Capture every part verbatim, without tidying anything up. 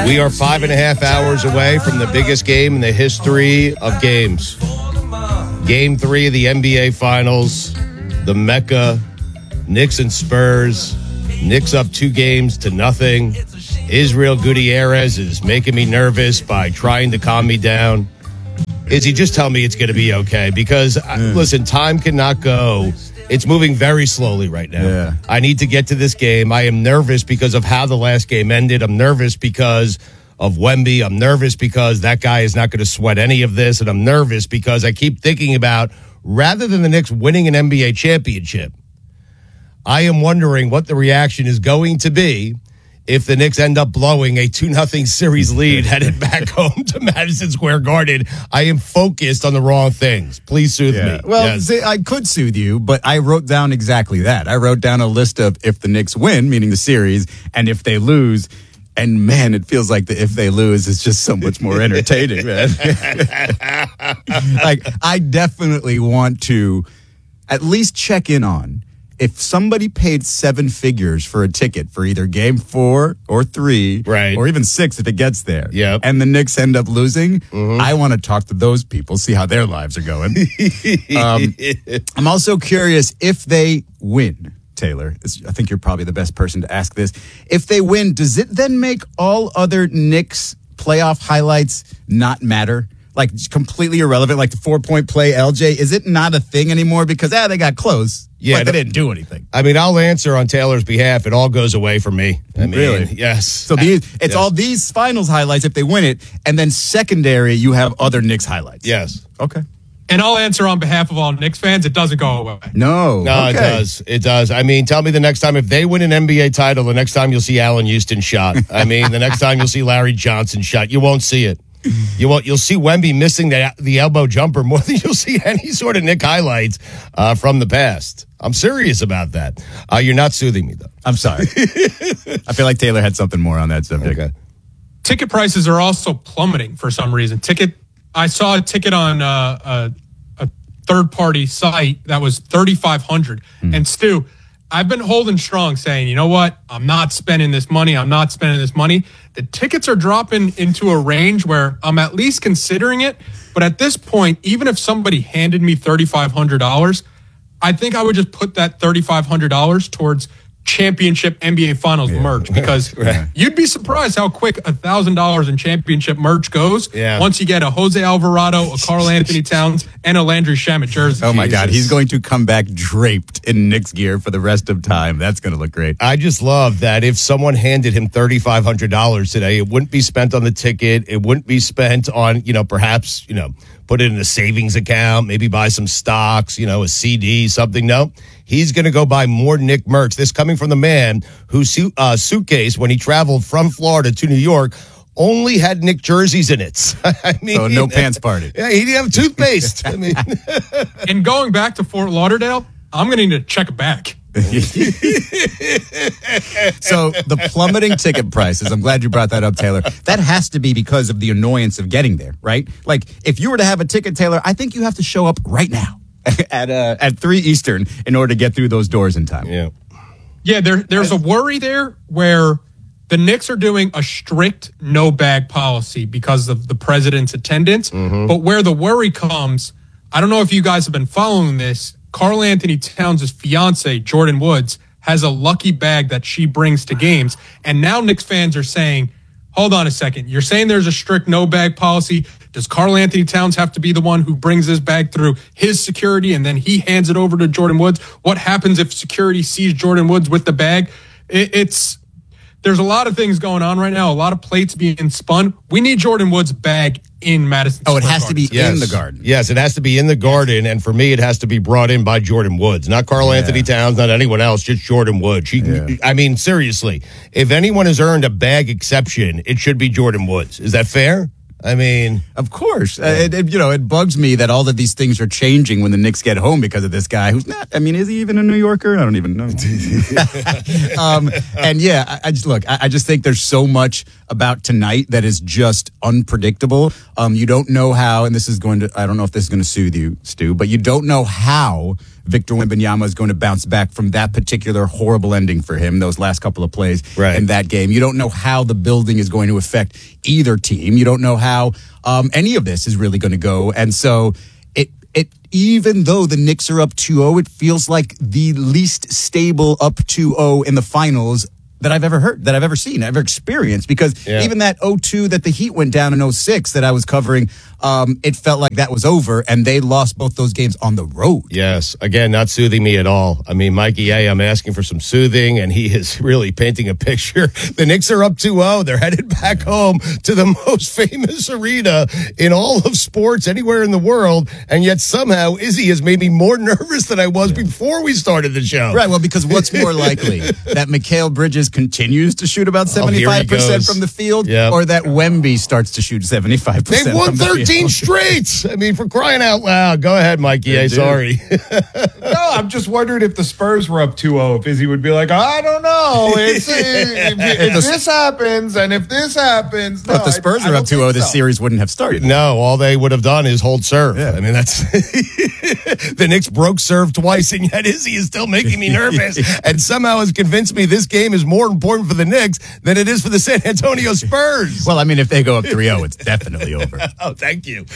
We are five and a half hours away from the biggest game in the history of games. Game three of the N B A Finals, the Mecca, Knicks and Spurs. Knicks up two games to nothing. Israel Gutierrez is making me nervous by trying to calm me down. Izzy, just tell me it's going to be okay because, mm. listen, time cannot go. It's moving very slowly right now. Yeah. I need to get to this game. I am nervous because of how the last game ended. I'm nervous because of Wemby. I'm nervous because that guy is not going to sweat any of this. And I'm nervous because I keep thinking about, rather than the Knicks winning an N B A championship, I am wondering what the reaction is going to be if the Knicks end up blowing a two nothing series lead headed back home to Madison Square Garden. I am focused on the wrong things. Please soothe yeah. me. Well, yes. see, I could soothe you, but I wrote down exactly that. I wrote down a list of if the Knicks win, meaning the series, and if they lose. And, man, it feels like the if they lose is just so much more entertaining, man. Like, I definitely want to at least check in on if somebody paid seven figures for a ticket for either game four or three, right, or even six if it gets there, yep, and the Knicks end up losing, mm-hmm. I want to talk to those people, see how their lives are going. um, I'm also curious if they win, Taylor. I think you're probably the best person to ask this. If they win, does it then make all other Knicks playoff highlights not matter? Like, completely irrelevant, like the four-point play, L J, is it not a thing anymore? Because, ah, they got close, yeah, but they didn't do anything. I mean, I'll answer on Taylor's behalf. It all goes away from me. I mean, really? Yes. So these, it's yes. all these finals highlights if they win it, and then secondary, you have other Knicks highlights. Yes. Okay. And I'll answer on behalf of all Knicks fans. It doesn't go away. No. No, okay. it does. It does. I mean, tell me the next time, if they win an N B A title, the next time you'll see Allen Houston shot. I mean, the next time you'll see Larry Johnson shot. You won't see it. You won't. You'll see Wemby missing the, the elbow jumper more than you'll see any sort of Knick highlights uh, from the past. I'm serious about that. Uh, you're not soothing me, though. I'm sorry. I feel like Taylor had something more on that subject. Okay. Ticket prices are also plummeting for some reason. Ticket. I saw a ticket on uh, a, a third-party site that was thirty-five hundred dollars. Hmm. And Stu, I've been holding strong saying, you know what? I'm not spending this money. I'm not spending this money. The tickets are dropping into a range where I'm at least considering it. But at this point, even if somebody handed me thirty-five hundred dollars, I think I would just put that thirty-five hundred dollars towards championship N B A Finals yeah. merch, because right. you'd be surprised how quick one thousand dollars in championship merch goes yeah. once you get a Jose Alvarado, a Karl Anthony Towns, and a Landry Shamet jersey. Oh, my Jesus. God. He's going to come back draped in Knicks gear for the rest of time. That's going to look great. I just love that if someone handed him thirty-five hundred dollars today, it wouldn't be spent on the ticket. It wouldn't be spent on, you know, perhaps, you know, put it in a savings account, maybe buy some stocks, you know, a C D, something. No, he's going to go buy more Knick merch. This coming from the man whose suit, uh, suitcase, when he traveled from Florida to New York, only had Knick jerseys in it. I mean, so no pants party. Yeah, he didn't have toothpaste. I mean, and going back to Fort Lauderdale, I'm going to need to check it back. So the plummeting ticket prices, I'm glad you brought that up, Taylor. That has to be because of the annoyance of getting there, right? Like, if you were to have a ticket, Taylor, I think you have to show up right now at uh, at three Eastern in order to get through those doors in time. Yeah. Yeah, there, there's a worry there where the Knicks are doing a strict no-bag policy because of the president's attendance. Mm-hmm. But where the worry comes, I don't know if you guys have been following this, Karl Anthony Towns' fiance, Jordan Woods, has a lucky bag that she brings to games. And now Knicks fans are saying, hold on a second, you're saying there's a strict no-bag policy. Does Karl Anthony Towns have to be the one who brings his bag through his security and then he hands it over to Jordan Woods? What happens if security sees Jordan Woods with the bag? It, it's there's a lot of things going on right now, a lot of plates being spun. We need Jordan Woods' bag in Madison Oh, Square it has Garden. to be yes. in the Garden. Yes, it has to be in the Garden, and for me, it has to be brought in by Jordan Woods, not Karl Yeah. Anthony Towns, not anyone else, just Jordan Woods. He, Yeah. I mean, seriously, if anyone has earned a bag exception, it should be Jordan Woods. Is that fair? I mean, of course. Yeah. Uh, it, it, you know, it bugs me that all of these things are changing when the Knicks get home because of this guy who's not. I mean, is he even a New Yorker? I don't even know. um, and yeah, I, I just look. I, I just think there's so much about tonight that is just unpredictable. Um, you don't know how, and this is going to. I don't know if this is going to soothe you, Stu, but you don't know how Victor Wembanyama is going to bounce back from that particular horrible ending for him, those last couple of plays right. in that game. You don't know how the building is going to affect either team. You don't know how um, any of this is really going to go. And so it, it, even though the Knicks are up two oh, it feels like the least stable up two oh in the finals that I've ever heard, that I've ever seen, ever experienced. Because yeah. even that oh two that the Heat went down in oh six that I was covering, um, it felt like that was over, and they lost both those games on the road. Yes. Again, not soothing me at all. I mean, Mikey A., I'm asking for some soothing, and he is really painting a picture. The Knicks are up two oh. They're headed back home to the most famous arena in all of sports anywhere in the world, and yet somehow Izzy has made me more nervous than I was yeah. before we started the show. Right, well, because what's more likely? That Mikal Bridges continues to shoot about seventy-five percent oh, from the field, yep. or that Wemby starts to shoot seventy-five percent They've won from the thirteen field. straight. I mean, for crying out loud. Go ahead, Mikey. Yeah, sorry. No, I'm just wondering if the Spurs were up two oh, if Izzy would be like, I don't know. It's, if, if this happens and if this happens. No, if the Spurs I, were I up two oh, this so. series wouldn't have started. No, all they would have done is hold serve. Yeah. I mean, that's the Knicks broke serve twice, and yet Izzy is still making me nervous and somehow has convinced me this game is more important for the Knicks than it is for the San Antonio Spurs. Well, I mean, if they go up three oh, it's definitely over. Oh, thank you.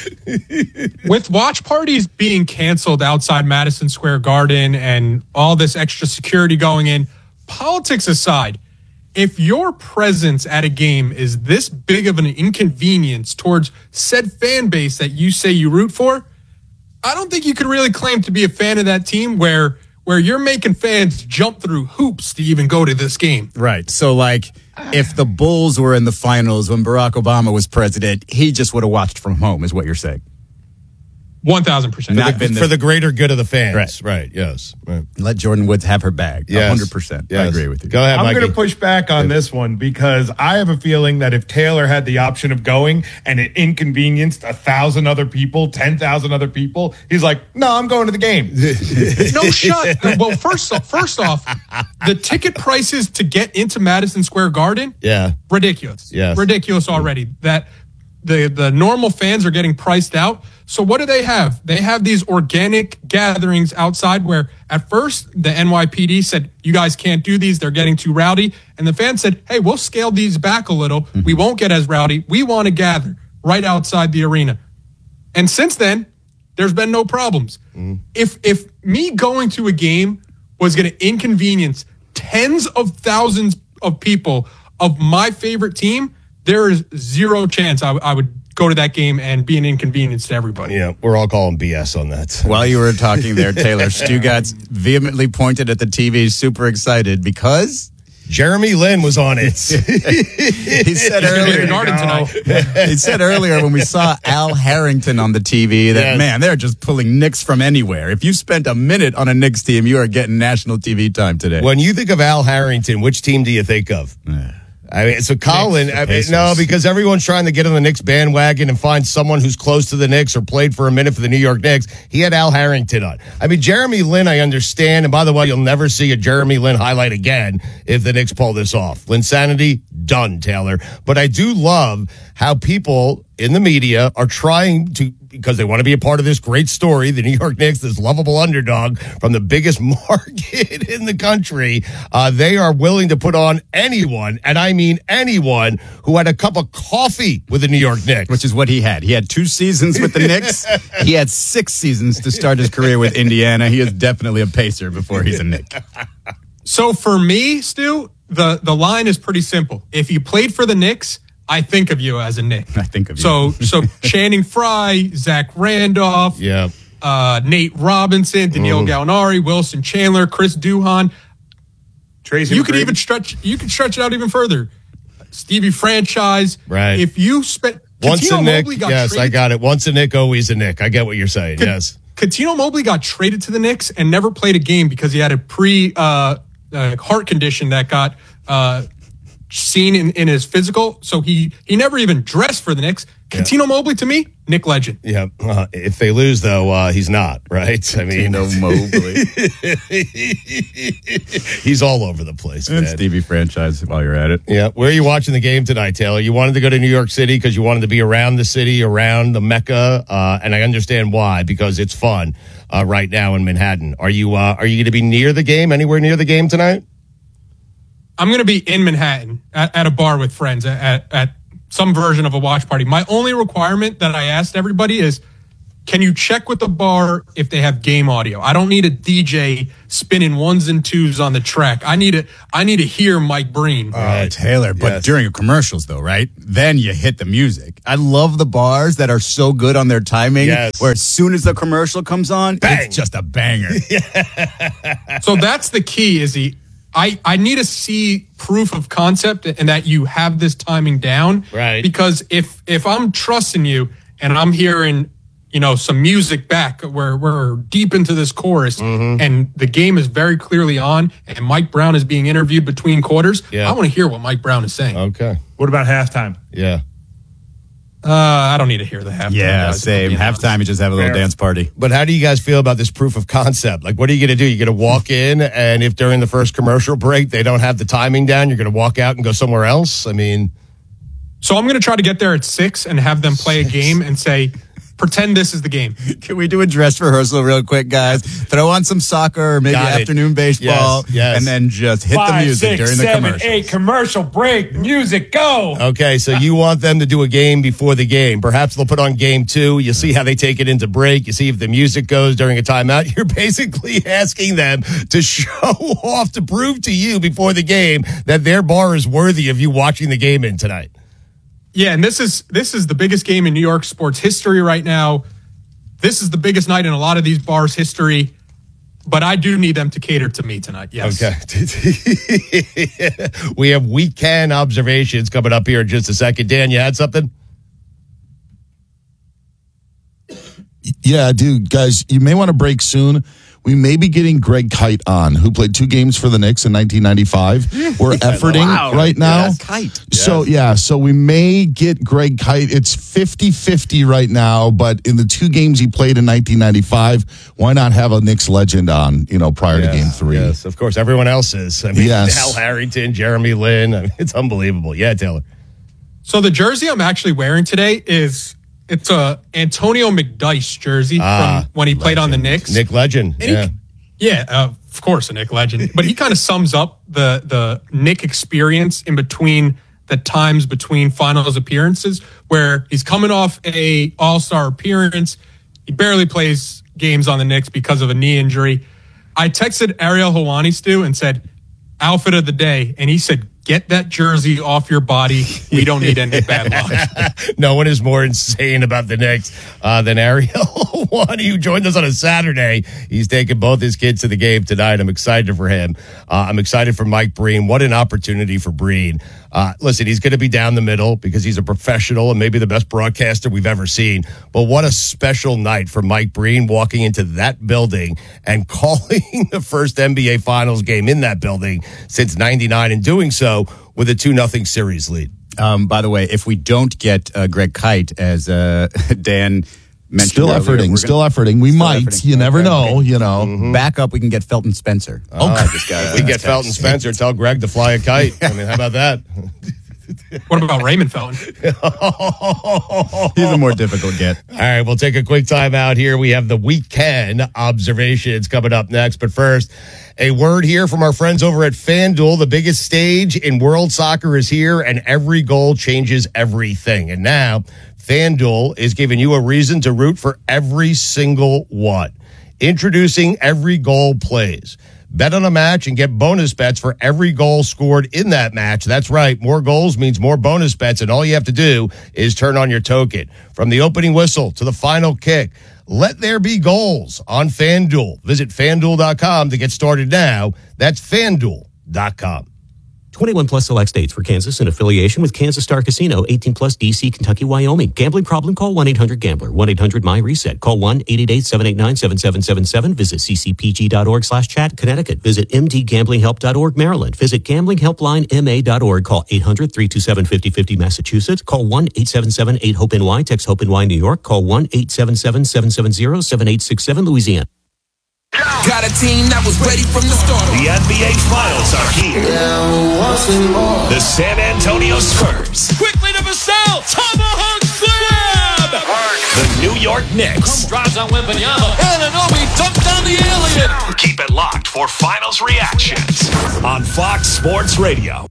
With watch parties being canceled outside Madison Square Garden and all this extra security going in, politics aside, if your presence at a game is this big of an inconvenience towards said fan base that you say you root for, I don't think you can really claim to be a fan of that team where where you're making fans jump through hoops to even go to this game. Right. So, like, if the Bulls were in the finals when Barack Obama was president, he just would have watched from home, is what you're saying. one thousand percent. For the, for the greater good of the fans. Right. Right. Yes. Right. Let Jordan Woods have her bag. Yes. one hundred percent. Yes. I agree with you. Go ahead, I'm Mikey. going to push back on this one because I have a feeling that if Taylor had the option of going and it inconvenienced a thousand other people, ten thousand other people, he's like, no, I'm going to the game. No shot. Well, first off, first off, the ticket prices to get into Madison Square Garden, yeah, ridiculous. Yes. Ridiculous already. That the the normal fans are getting priced out. So what do they have? They have these organic gatherings outside where at first the N Y P D said, you guys can't do these. They're getting too rowdy. And the fans said, hey, we'll scale these back a little. Mm-hmm. We won't get as rowdy. We want to gather right outside the arena. And since then, there's been no problems. Mm-hmm. If if me going to a game was going to inconvenience tens of thousands of people of my favorite team, there is zero chance I, I would go to that game and be an inconvenience to everybody. Yeah, we're all calling B S on that. While you were talking there, Taylor, Stugotz vehemently pointed at the T V, super excited because Jeremy Lin was on it. he said earlier. he said earlier when we saw Al Harrington on the T V that yes. man, they're just pulling Knicks from anywhere. If you spent a minute on a Knicks team, you are getting national T V time today. When you think of Al Harrington, which team do you think of? I mean, so Colin, I mean, no, because everyone's trying to get on the Knicks bandwagon and find someone who's close to the Knicks or played for a minute for the New York Knicks. He had Al Harrington on. I mean, Jeremy Lin, I understand. And by the way, you'll never see a Jeremy Lin highlight again if the Knicks pull this off. Linsanity, done, Taylor. But I do love how people in the media are trying to, because they want to be a part of this great story, the New York Knicks, this lovable underdog from the biggest market in the country, uh, they are willing to put on anyone, and I mean anyone, who had a cup of coffee with the New York Knicks. Which is what he had. He had two seasons with the Knicks. He had six seasons to start his career with Indiana. He is definitely a Pacer before he's a Knick. So for me, Stu, the, the line is pretty simple. If you played for the Knicks, I think of you as a Knick. I think of you. So, so Channing Frye, Zach Randolph, yeah, uh, Nate Robinson, Danilo mm. Gallinari, Wilson Chandler, Chris Duhon. Tracy you McGrady. could even stretch. You could stretch it out even further. Stevie Franchise. Right. If you spent once Cuttino a Knick, Mobley got yes, traded, I got it. Once a Knick, always a Knick. I get what you're saying. Could, yes. Cuttino Mobley got traded to the Knicks and never played a game because he had a pre uh, uh, heart condition that got. Uh, seen in, in his physical. So he he never even dressed for the Knicks. Cuttino Mobley, to me, Nick Legend. Yeah. Uh, if they lose, though, uh, he's not, right? I mean, Cuttino Mobley. He's all over the place, man. And Stevie franchise while you're at it. Yeah. Where are you watching the game tonight, Taylor? You wanted to go to New York City because you wanted to be around the city, around the Mecca, uh, and I understand why, because it's fun uh, right now in Manhattan. Are you uh, Are you going to be near the game, anywhere near the game tonight? I'm going to be in Manhattan at, at a bar with friends at, at some version of a watch party. My only requirement that I asked everybody is, can you check with the bar if they have game audio? I don't need a D J spinning ones and twos on the track. I need to, I need to hear Mike Breen. Oh, right. Taylor, but yes. During commercials, though, right? Then you hit the music. I love the bars that are so good on their timing, yes. where as soon as the commercial comes on, Bang. It's just a banger. So that's the key, Izzy. I, I need to see proof of concept and that you have this timing down. Right. Because if if I'm trusting you and I'm hearing, you know, some music back where we're deep into this chorus mm-hmm. and the game is very clearly on and Mike Brown is being interviewed between quarters, yeah. I want to hear what Mike Brown is saying. Okay. What about halftime? Yeah. Uh, I don't need to hear the halftime. Yeah, guys, same. Halftime, you just have a little Fair. dance party. But how do you guys feel about this proof of concept? Like, what are you going to do? You're going to walk in, and if during the first commercial break they don't have the timing down, you're going to walk out and go somewhere else? I mean... So I'm going to try to get there at six and have them play Six. a game and say, pretend this is the game. Can we do a dress rehearsal real quick, guys? Throw on some soccer or maybe Got it. afternoon baseball, Yes, yes. and then just hit Five, the music six, during the seven, commercial. eight, commercial break, music, go. Okay, so you want them to do a game before the game. Perhaps they'll put on game two. You see how they take it into break. You see if the music goes during a timeout. You're basically asking them to show off, to prove to you before the game that their bar is worthy of you watching the game in tonight. Yeah, and this is this is the biggest game in New York sports history right now. This is the biggest night in a lot of these bars' history, but I do need them to cater to me tonight, yes. Okay. We have weekend observations coming up here in just a second. Dan, you had something? Yeah, I do. Guys, you may want to break soon. We may be getting Greg Kite on, who played two games for the Knicks in nineteen ninety-five. We're efforting Wow. right now. Yes, Kite. So, yeah, so we may get Greg Kite. It's fifty-fifty right now, but in the two games he played in nineteen ninety-five, why not have a Knicks legend on, you know, prior Yes, to game three? Yes, of course. Everyone else is. I mean, Yes. Al Harrington, Jeremy Lin. I mean, it's unbelievable. Yeah, Taylor. So the jersey I'm actually wearing today is it's a Antonio McDyess jersey Ah, from when he played on the Knicks. Nick Legend. And Yeah. he, yeah, uh, of course, a Nick Legend. But he kind of sums up the the Nick experience in between the times between finals appearances, where he's coming off a All-Star appearance. He barely plays games on the Knicks because of a knee injury. I texted Ariel Helwani, Stu, and said, outfit of the day. And he said, get that jersey off your body. We don't need any bad luck. No one is more insane about the Knicks uh, than Ariel Helwani, who joined us on a Saturday. He's taking both his kids to the game tonight. I'm excited for him. Uh, I'm excited for Mike Breen. What an opportunity for Breen. Uh, listen, he's going to be down the middle because he's a professional and maybe the best broadcaster we've ever seen. But what a special night for Mike Breen walking into that building and calling the first N B A Finals game in that building since ninety-nine, and doing so with a two nothing series lead. Um, by the way, if we don't get uh, Greg Kite, as uh, Dan mentioned Still earlier, efforting, we're still gonna- efforting. We still might. efforting. You never Okay. know, you know. Mm-hmm. Back up, we can get Felton Spencer. Oh, I just got if we get Felton Spencer, tell Greg to fly a kite. I mean, how about that? What about Raymond Felton? He's a more difficult get. All right, we'll take a quick time out here. We have the weekend observations coming up next. But first, a word here from our friends over at FanDuel. The biggest stage in world soccer is here, and every goal changes everything. And now, FanDuel is giving you a reason to root for every single one. Introducing Every Goal Plays. Bet on a match and get bonus bets for every goal scored in that match. That's right. More goals means more bonus bets, and all you have to do is turn on your token. From the opening whistle to the final kick, let there be goals on FanDuel. Visit FanDuel dot com to get started now. That's FanDuel dot com. twenty-one plus select states for Kansas in affiliation with Kansas Star Casino, eighteen plus D C, Kentucky, Wyoming. Gambling problem? Call one eight hundred gambler, one eight hundred my reset. Call one eight eight eight, seven eight nine, seven seven seven seven. Visit ccpg.org slash chat, Connecticut. Visit m d gambling help dot org, Maryland. Visit gambling helpline m a dot org. Call eight hundred, three two seven, five oh five oh, Massachusetts. Call one eight seven seven, eight hope N Y. Text HOPE-NY, New York. Call one eight seven seven, seven seven zero, seven eight six seven, Louisiana. Got a team that was ready from the start. The N B A Finals are here. The San Antonio Spurs. Quickly to Vassell. Tomahawk slam. The New York Knicks. Drives on Wembanyama. Anunoby dunked down the alien. Keep it locked for Finals reactions on Fox Sports Radio.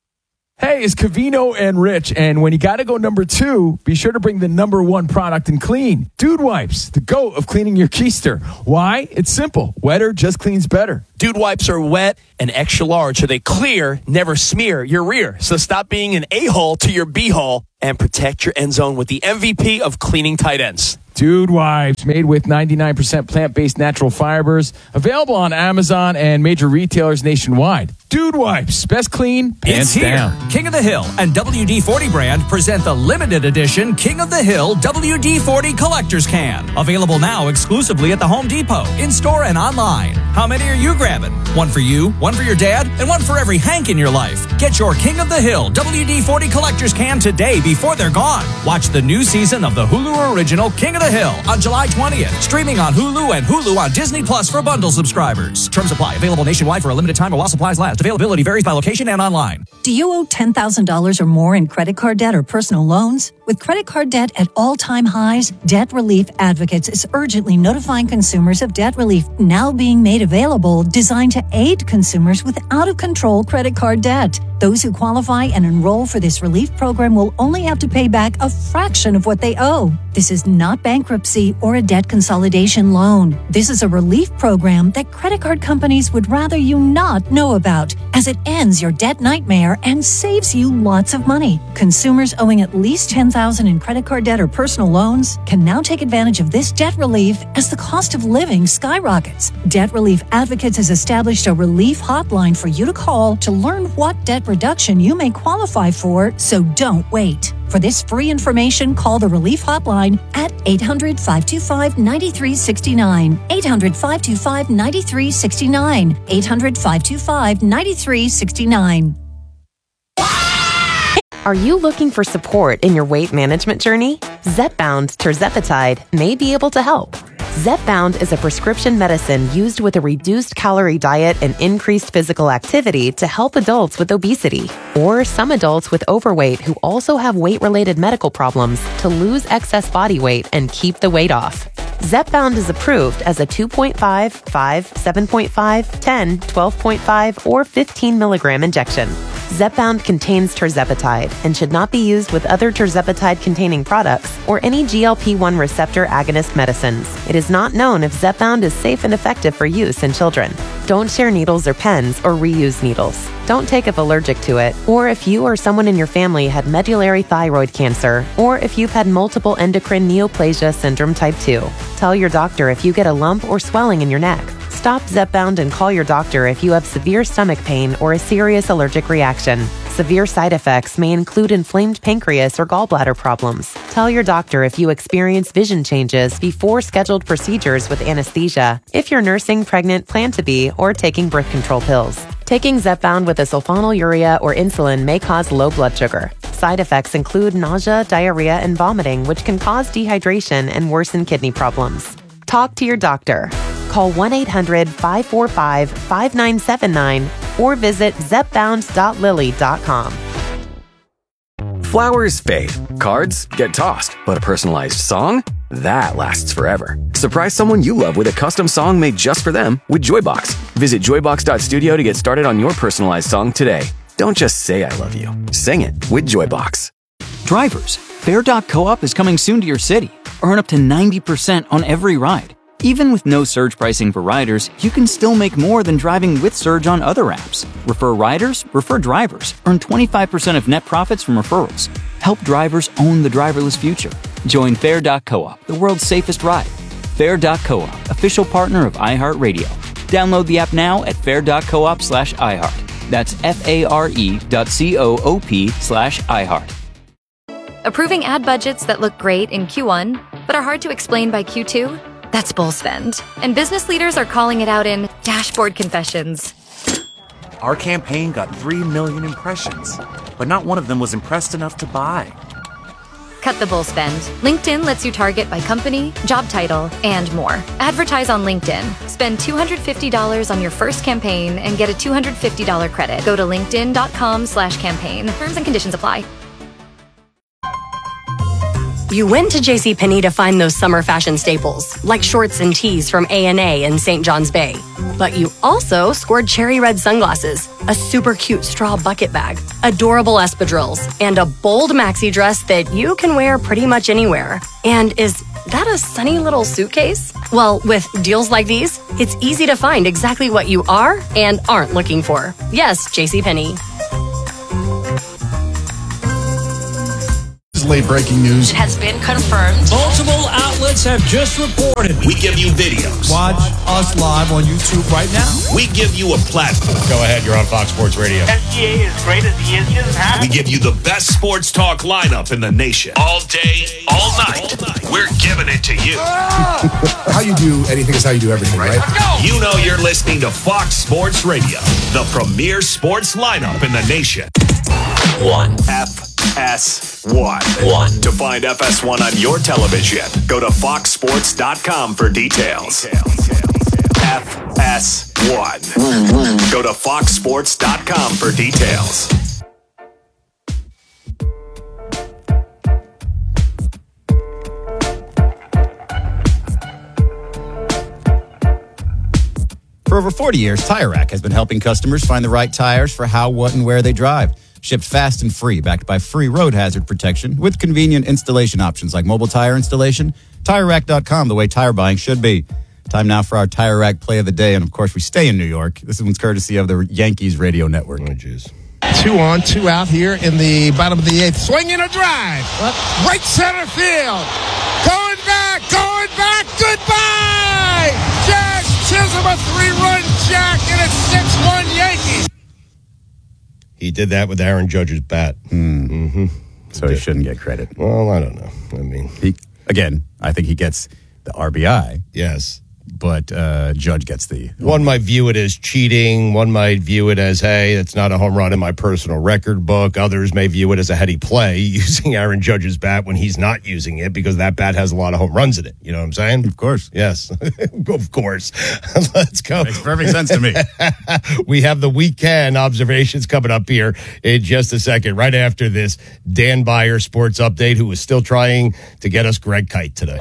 Hey, it's Covino and Rich, and when you got to go number two, be sure to bring the number one product in clean. Dude Wipes, the GOAT of cleaning your keister. Why? It's simple. Wetter just cleans better. Dude Wipes are wet and extra large, so they clear, never smear your rear. So stop being an a-hole to your b-hole and protect your end zone with the M V P of cleaning tight ends. Dude Wipes, made with ninety-nine percent plant-based natural fibers. Available on Amazon and major retailers nationwide. Dude Wipes, best clean, pants it's here. down. King of the Hill and W D forty brand present the limited edition King of the Hill W D forty Collector's Can. Available now exclusively at the Home Depot, in-store and online. How many are you grabbing? One for you, one for your dad, and one for every Hank in your life. Get your King of the Hill W D forty Collector's Can today before they're gone. Watch the new season of the Hulu original King of the Hill on July twentieth. Streaming on Hulu and Hulu on Disney Plus for bundle subscribers. Terms apply. Available nationwide for a limited time while supplies last. Availability varies by location and online. Do you owe ten thousand dollars or more in credit card debt or personal loans? With credit card debt at all-time highs, Debt Relief Advocates is urgently notifying consumers of debt relief now being made available, designed to aid consumers with out-of-control credit card debt. Those who qualify and enroll for this relief program will only have to pay back a fraction of what they owe. This is not bankruptcy or a debt consolidation loan. This is a relief program that credit card companies would rather you not know about, as it ends your debt nightmare and saves you lots of money. Consumers owing at least ten thousand dollars in credit card debt or personal loans can now take advantage of this debt relief as the cost of living skyrockets. Debt Relief Advocates has established a relief hotline for you to call to learn what debt reduction you may qualify for, so don't wait. For this free information, call the Relief Hotline at eight hundred, five two five, nine three six nine, eight hundred, five two five, nine three six nine, eight hundred, five two five, nine three six nine. Are you looking for support in your weight management journey? Zepbound tirzepatide may be able to help. Zepbound is a prescription medicine used with a reduced calorie diet and increased physical activity to help adults with obesity, or some adults with overweight who also have weight-related medical problems to lose excess body weight and keep the weight off. Zepbound is approved as a two point five, five, seven point five, ten, twelve point five, or fifteen milligram injection. Zepbound contains tirzepatide and should not be used with other tirzepatide-containing products or any G L P one receptor agonist medicines. It is not known if Zepbound is safe and effective for use in children. Don't share needles or pens or reuse needles. Don't take if allergic to it, or if you or someone in your family had medullary thyroid cancer, or if you've had multiple endocrine neoplasia syndrome type two. Tell your doctor if you get a lump or swelling in your neck. Stop Zepbound and call your doctor if you have severe stomach pain or a serious allergic reaction. Severe side effects may include inflamed pancreas or gallbladder problems. Tell your doctor if you experience vision changes before scheduled procedures with anesthesia, if you're nursing, pregnant, plan to be, or taking birth control pills. Taking Zepbound with a sulfonylurea or insulin may cause low blood sugar. Side effects include nausea, diarrhea, and vomiting, which can cause dehydration and worsen kidney problems. Talk to your doctor. Call one eight hundred, five four five, five nine seven nine or visit zepbound dot lily dot com. Flowers fade, cards get tossed, but a personalized song? That lasts forever. Surprise someone you love with a custom song made just for them with Joybox. Visit joybox dot studio to get started on your personalized song today. Don't just say I love you. Sing it with Joybox. Drivers, Fare dot coop is coming soon to your city. Earn up to ninety percent on every ride. Even with no surge pricing for riders, you can still make more than driving with Surge on other apps. Refer riders, refer drivers. Earn twenty-five percent of net profits from referrals. Help drivers own the driverless future. Join Fare dot coop, the world's safest ride. Fare dot coop, official partner of iHeartRadio. Download the app now at fare dot coop slash iHeart. That's F-A-R-E dot C-O-O-P slash iHeart. Approving ad budgets that look great in Q one, but are hard to explain by Q two? That's bull spend. And business leaders are calling it out in dashboard confessions. Our campaign got three million impressions, but not one of them was impressed enough to buy. Cut the bull spend. LinkedIn lets you target by company, job title, and more. Advertise on LinkedIn. Spend two hundred fifty dollars on your first campaign and get a two hundred fifty dollars credit. Go to linkedin.com slash campaign. Terms and conditions apply. You went to JCPenney to find those summer fashion staples, like shorts and tees from A and A in Saint John's Bay. But you also scored cherry red sunglasses, a super cute straw bucket bag, adorable espadrilles, and a bold maxi dress that you can wear pretty much anywhere. And is that a sunny little suitcase? Well, with deals like these, it's easy to find exactly what you are and aren't looking for. Yes, JCPenney. Late breaking news has been confirmed. Multiple outlets have just reported. We give you videos. Watch us live on YouTube right now. We give you a platform. Go ahead, you're on Fox Sports Radio. S G A is great as he is. He doesn't have We give you the best sports talk lineup in the nation. All day, all night. We're giving it to you. How you do anything is how you do everything, right? You know you're listening to Fox Sports Radio, the premier sports lineup in the nation. One. F S one. One. To find F S one on your television, go to fox sports dot com for details. F S one. Go to fox sports dot com for details. For over forty years, Tire Rack has been helping customers find the right tires for how, what, and where they drive. Shipped fast and free, backed by free road hazard protection with convenient installation options like mobile tire installation. Tire Rack dot com, the way tire buying should be. Time now for our Tire Rack play of the day, and of course, we stay in New York. This one's courtesy of the Yankees radio network. Oh, jeez. Two on, two out here in the bottom of the eighth. Swinging a drive. Right center field. Going back, going back. Goodbye. Jack Chisholm, a three-run jack, and it's six one Yankees. He did that with Aaron Judge's bat. Mm. Mm-hmm. So he shouldn't get credit. Well, I don't know. I mean, he, again, I think he gets the R B I. Yes. But uh, Judge gets the... One might view it as cheating. One might view it as, hey, it's not a home run in my personal record book. Others may view it as a heady play, using Aaron Judge's bat when he's not using it because that bat has a lot of home runs in it. You know what I'm saying? Of course. Yes. Of course. Let's go. Makes perfect sense to me. We have the weekend observations coming up here in just a second, right after this Dan Beyer sports update, who is still trying to get us Greg Kite today.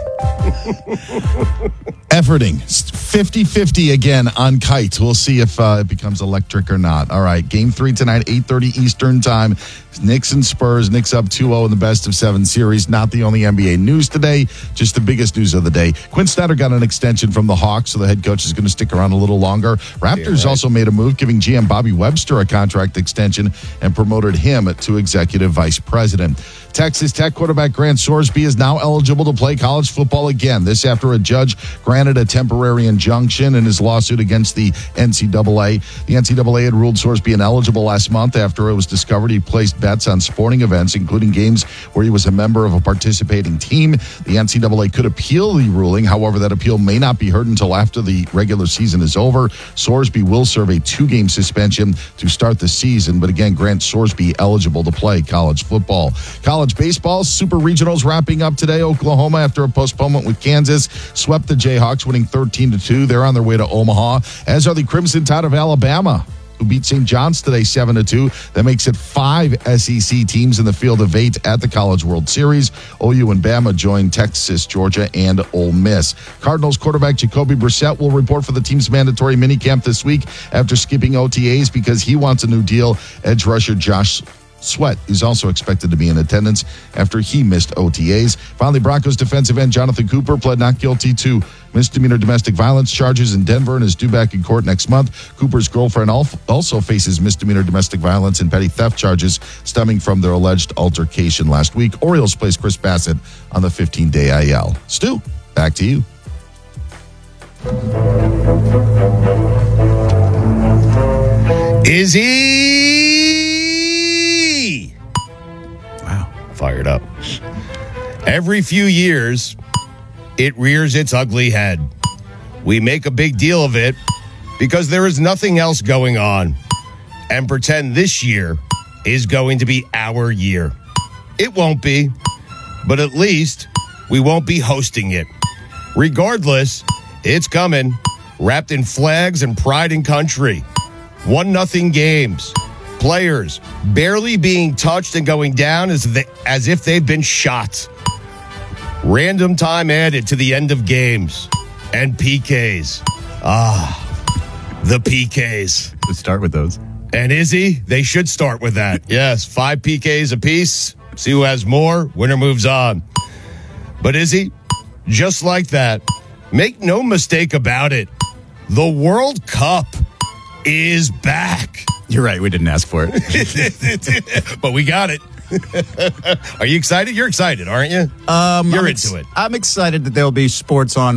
Efforting fifty-fifty again on Kite. We'll see if uh, it becomes electric or not. All right, game three tonight, eight thirty Eastern time. Knicks and Spurs. Knicks up two oh in the best of seven series. Not the only N B A news today, just the biggest news of the day. Quinn Snyder got an extension from the Hawks, so the head coach is going to stick around a little longer. Raptors yeah, right. also made a move, giving G M Bobby Webster a contract extension and promoted him to executive vice president. Texas Tech quarterback Grant Sorsby is now eligible to play college football again. This after a judge granted a temporary injunction in his lawsuit against the N C double A. The N C double A had ruled Sorsby ineligible last month after it was discovered he placed bets on sporting events, including games where he was a member of a participating team. The N C double A could appeal the ruling. However, that appeal may not be heard until after the regular season is over. Sorsby will serve a two-game suspension to start the season, but again, Grant Sorsby eligible to play college football. College baseball, Super Regionals wrapping up today. Oklahoma, after a postponement with Kansas, swept the Jayhawks, winning thirteen to two. They're on their way to Omaha, as are the Crimson Tide of Alabama, who beat Saint John's today seven to two. That makes it five S E C teams in the field of eight at the College World Series. O U and Bama join Texas, Georgia, and Ole Miss. Cardinals quarterback Jacoby Brissett will report for the team's mandatory minicamp this week after skipping O T As because he wants a new deal. Edge rusher Josh Sweat is also expected to be in attendance after he missed O T As. Finally, Broncos defensive end Jonathan Cooper pled not guilty to misdemeanor domestic violence charges in Denver and is due back in court next month. Cooper's girlfriend also faces misdemeanor domestic violence and petty theft charges stemming from their alleged altercation last week. Orioles placed Chris Bassett on the fifteen-day I L. Stu, back to you. Izzy. Wow. Fired up. Every few years, it rears its ugly head. We make a big deal of it because there is nothing else going on and pretend this year is going to be our year. It won't be, but at least we won't be hosting it. Regardless, it's coming, wrapped in flags and pride in country. One nothing games. Players barely being touched and going down as, they, as if they've been shot. Random time added to the end of games. And P Ks. Ah, the P Ks. Let's start with those. And Izzy, they should start with that. Yes, five P Ks apiece. See who has more. Winner moves on. But Izzy, just like that, make no mistake about it. The World Cup is back. You're right. We didn't ask for it. But we got it. Are you excited? You're excited, aren't you? Um, You're I'm into ex- it. I'm excited that there'll be sports on